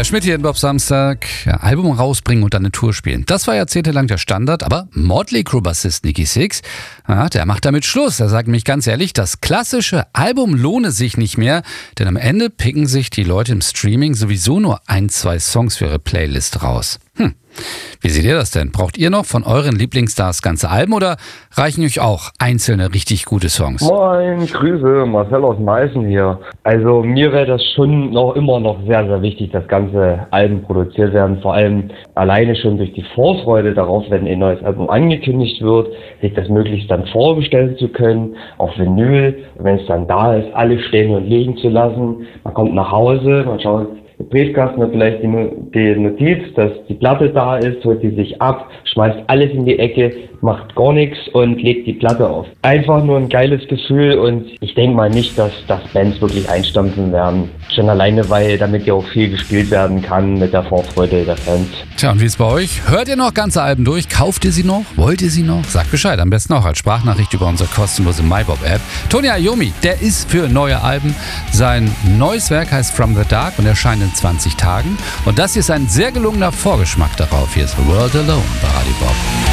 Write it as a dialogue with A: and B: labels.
A: Schmidt hier in Bob Samstag. Ja, Album rausbringen und dann eine Tour spielen. Das war jahrzehntelang der Standard, aber Motley Crue-Bassist Nikki Sixx, der macht damit Schluss. Er sagt nämlich ganz ehrlich, das klassische Album lohne sich nicht mehr, denn am Ende picken sich die Leute im Streaming sowieso nur 1-2 Songs für ihre Playlist raus. Wie seht ihr das denn? Braucht ihr noch von euren Lieblingsstars ganze Alben oder reichen euch auch einzelne richtig gute Songs?
B: Moin, Grüße, Marcel aus Meißen hier. Also mir wäre das schon immer noch sehr, sehr wichtig, dass ganze Alben produziert werden. Vor allem alleine schon durch die Vorfreude darauf, wenn ein neues Album angekündigt wird, sich das möglichst dann vorbestellen zu können, auf Vinyl, wenn es dann da ist, alles stehen und liegen zu lassen. Man kommt nach Hause, man schaut im Briefkasten, hat vielleicht die Notiz, dass die Platte da ist, holt die sich ab, schmeißt alles in die Ecke, macht gar nichts und legt die Platte auf. Einfach nur ein geiles Gefühl und ich denke mal nicht, dass Bands wirklich einstampfen werden. Schon alleine, weil damit ja auch viel gespielt werden kann mit der Vorfreude der Fans.
A: Tja, und wie ist bei euch? Hört ihr noch ganze Alben durch? Kauft ihr sie noch? Wollt ihr sie noch? Sagt Bescheid, am besten auch als Sprachnachricht über unsere kostenlose MyBob-App. Tony Iommi, der ist für neue Alben. Sein neues Werk heißt From the Dark und erscheint in 20 Tagen. Und das hier ist ein sehr gelungener Vorgeschmack darauf. Hier ist World Alone bei Radio Bob.